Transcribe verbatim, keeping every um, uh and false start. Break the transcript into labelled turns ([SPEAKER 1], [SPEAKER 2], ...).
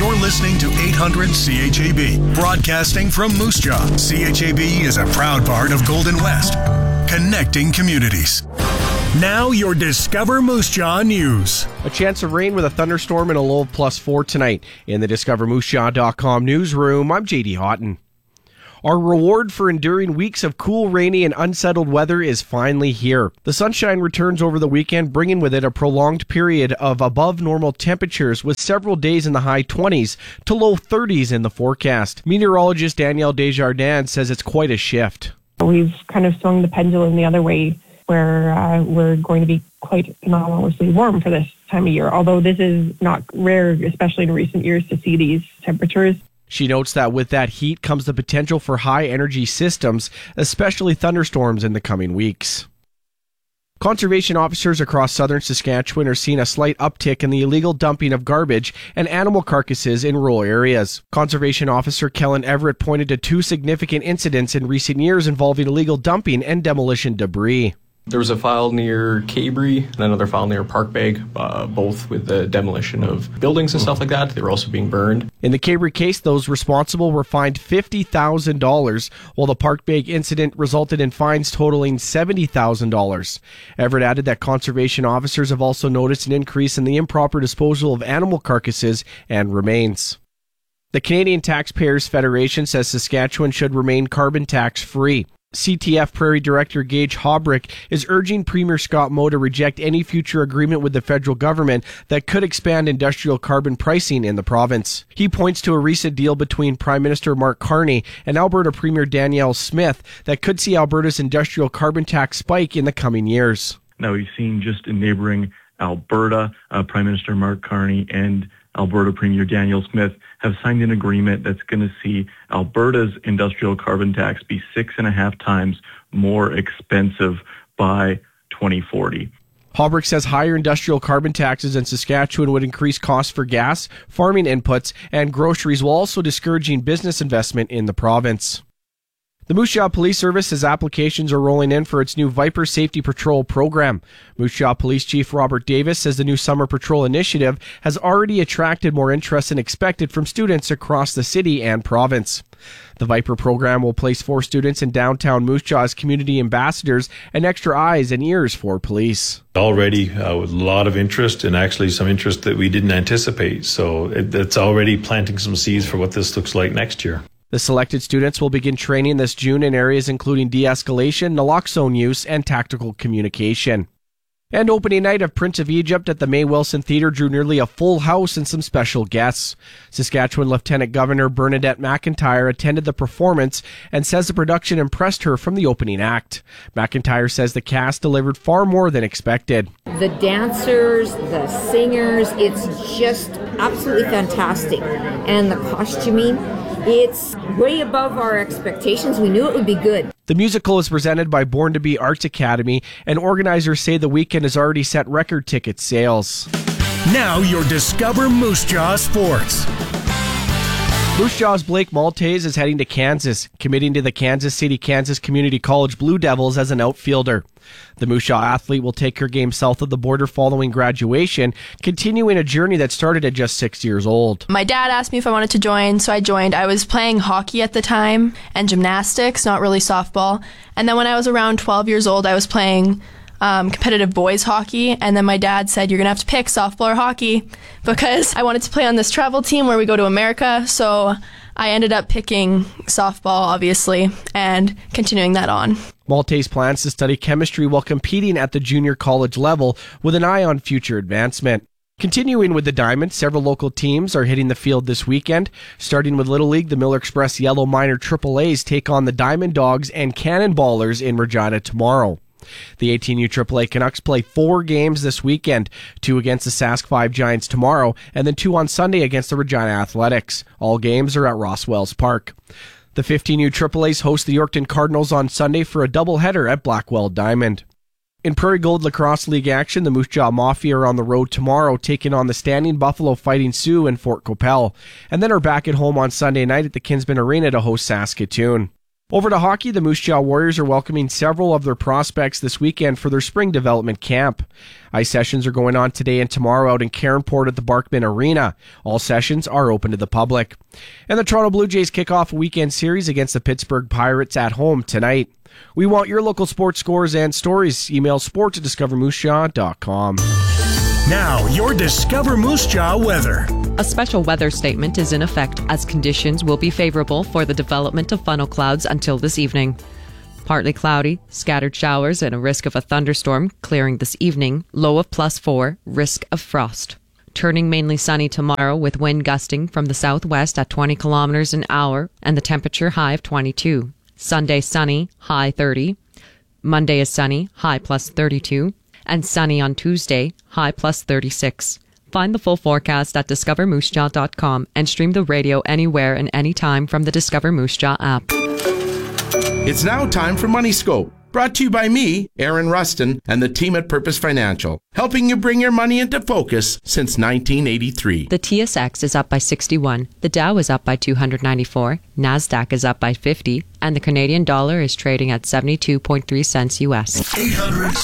[SPEAKER 1] You're listening to eight hundred C H A B, broadcasting from Moose Jaw. C H A B is a proud part of Golden West, connecting communities. Now your Discover Moose Jaw news.
[SPEAKER 2] A chance of rain with a thunderstorm and a low of plus four tonight. In the discover moose jaw dot com newsroom, I'm J D Houghton. Our reward for enduring weeks of cool, rainy, and unsettled weather is finally here. The sunshine returns over the weekend, bringing with it a prolonged period of above normal temperatures, with several days in the high twenties to low thirties in the forecast. Meteorologist Danielle Desjardins says it's quite a shift.
[SPEAKER 3] We've kind of swung the pendulum the other way, where uh, we're going to be quite anomalously warm for this time of year, although this is not rare, especially in recent years, to see these temperatures.
[SPEAKER 2] She notes that with that heat comes the potential for high-energy systems, especially thunderstorms in the coming weeks. Conservation officers across southern Saskatchewan are seeing a slight uptick in the illegal dumping of garbage and animal carcasses in rural areas. Conservation officer Kellen Everett pointed to two significant incidents in recent years involving illegal dumping and demolition debris.
[SPEAKER 4] There was a file near Cabri and another file near Parkbeg, uh, both with the demolition of buildings and stuff like that. They were also being burned.
[SPEAKER 2] In the Cabri case, those responsible were fined fifty thousand dollars, while the Parkbeg incident resulted in fines totaling seventy thousand dollars. Everett added that conservation officers have also noticed an increase in the improper disposal of animal carcasses and remains. The Canadian Taxpayers Federation says Saskatchewan should remain carbon tax-free. C T F Prairie Director Gage Hobrick is urging Premier Scott Moe to reject any future agreement with the federal government that could expand industrial carbon pricing in the province. He points to a recent deal between Prime Minister Mark Carney and Alberta Premier Danielle Smith that could see Alberta's industrial carbon tax spike in the coming years.
[SPEAKER 5] Now, we've seen just in neighboring Alberta, uh, Prime Minister Mark Carney and Alberta Premier Danielle Smith have signed an agreement that's going to see Alberta's industrial carbon tax be six and a half times more expensive by twenty forty.
[SPEAKER 2] Hobrick says higher industrial carbon taxes in Saskatchewan would increase costs for gas, farming inputs, and groceries, while also discouraging business investment in the province. The Moose Jaw Police Service says applications are rolling in for its new Viper Safety Patrol program. Moose Jaw Police Chief Robert Davis says the new Summer Patrol initiative has already attracted more interest than expected from students across the city and province. The Viper program will place four students in downtown Moose Jaw as community ambassadors and extra eyes and ears for police.
[SPEAKER 6] Already uh, with a lot of interest, and actually some interest that we didn't anticipate. So it, it's already planting some seeds for what this looks like next year.
[SPEAKER 2] The selected students will begin training this June in areas including de-escalation, naloxone use, and tactical communication. And opening night of Prince of Egypt at the May Wilson Theatre drew nearly a full house and some special guests. Saskatchewan Lieutenant Governor Bernadette McIntyre attended the performance and says the production impressed her from the opening act. McIntyre says the cast delivered far more than expected.
[SPEAKER 7] The dancers, the singers, it's just absolutely fantastic. And the costuming, it's way above our expectations. We knew it would be good.
[SPEAKER 2] The musical is presented by Born to Be Arts Academy, and organizers say the weekend has already set record ticket sales.
[SPEAKER 1] Now your Discover Moose Jaw Sports.
[SPEAKER 2] Moose Jaw's Blake Maltese is heading to Kansas, committing to the Kansas City, Kansas Community College Blue Devils as an outfielder. The Moose Jaw athlete will take her game south of the border following graduation, continuing a journey that started at just six years old.
[SPEAKER 8] My dad asked me if I wanted to join, so I joined. I was playing hockey at the time and gymnastics, not really softball. And then when I was around twelve years old, I was playing um, competitive boys hockey. And then my dad said, you're going to have to pick softball or hockey, because I wanted to play on this travel team where we go to America. So I ended up picking softball, obviously, and continuing that on.
[SPEAKER 2] Maltese plans to study chemistry while competing at the junior college level with an eye on future advancement. Continuing with the Diamond, several local teams are hitting the field this weekend. Starting with Little League, the Miller Express Yellow Minor Triple A's take on the Diamond Dogs and Cannonballers in Regina tomorrow. The eighteen U triple A Canucks play four games this weekend, two against the Sask five Giants tomorrow, and then two on Sunday against the Regina Athletics. All games are at Ross Wells Park. The fifteen U triple A's host the Yorkton Cardinals on Sunday for a doubleheader at Blackwell Diamond. In Prairie Gold Lacrosse League action, the Moose Jaw Mafia are on the road tomorrow, taking on the Standing Buffalo Fighting Sioux in Fort Qu'Appelle, and then are back at home on Sunday night at the Kinsman Arena to host Saskatoon. Over to hockey, the Moose Jaw Warriors are welcoming several of their prospects this weekend for their spring development camp. Ice sessions are going on today and tomorrow out in Caronport at the Barkman Arena. All sessions are open to the public. And the Toronto Blue Jays kick off a weekend series against the Pittsburgh Pirates at home tonight. We want your local sports scores and stories. Email sport at discover moose jaw dot com.
[SPEAKER 1] Now, your Discover Moose Jaw weather.
[SPEAKER 9] A special weather statement is in effect as conditions will be favorable for the development of funnel clouds until this evening. Partly cloudy, scattered showers and a risk of a thunderstorm clearing this evening, low of plus four, risk of frost. Turning mainly sunny tomorrow with wind gusting from the southwest at twenty kilometers an hour and the temperature high of twenty-two. Sunday sunny, high thirty. Monday is sunny, high plus thirty-two. And sunny on Tuesday, high plus thirty-six. Find the full forecast at discover moose jaw dot com and stream the radio anywhere and anytime from the Discover Moose Jaw app.
[SPEAKER 10] It's now time for Money Scope, brought to you by me, Aaron Rustin, and the team at Purpose Financial, helping you bring your money into focus since nineteen eighty-three.
[SPEAKER 9] The T S X is up by sixty-one, the Dow is up by two hundred ninety-four, NASDAQ is up by fifty, and the Canadian dollar is trading at seventy-two point three cents U S.
[SPEAKER 1] eight hundred